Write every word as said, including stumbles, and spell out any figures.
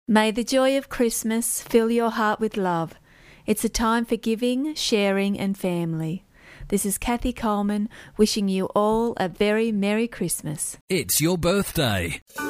May the joy of Christmas fill your heart with love. It's a time for giving, sharing and family. This is Kathy Coleman wishing you all a very Merry Christmas. It's your birthday.